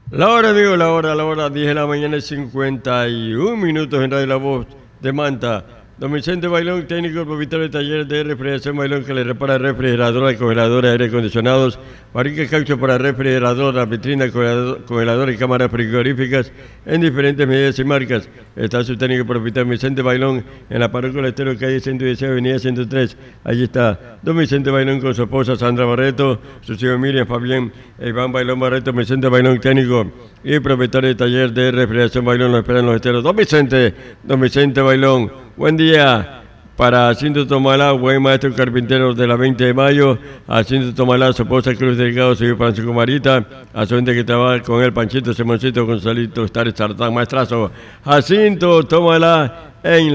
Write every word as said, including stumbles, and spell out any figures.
La hora, amigo, la hora, la hora, diez de la mañana, cincuenta y un minutos en Radio La Voz de Manta. Don Vicente Bailón, técnico propietario de taller de refrigeración Bailón, que le repara refrigeradora, congeladora, aire acondicionados, fabrica caucho para refrigeradora, vitrina, congeladora y cámaras frigoríficas en diferentes medidas y marcas. Está su técnico propietario Vicente Bailón en la parroquia del Estero, calle ciento dieciséis, avenida ciento tres. Allí está don Vicente Bailón con su esposa Sandra Barreto, su hijo Miriam, Fabián, Iván Bailón Barreto, Vicente Bailón, técnico y propietario de taller de refrigeración Bailón, lo esperan los esteros. Don Vicente, don Vicente Bailón, buen día para Jacinto Tomalá, buen maestro carpintero de la veinte de mayo, a Jacinto Tomalá, su esposa Cruz Delgado, su hijo Francisco Marita, a su gente que trabaja con él, Panchito, Simoncito, Gonzalito, Estar Sartán, maestrazo, Jacinto Tomalá en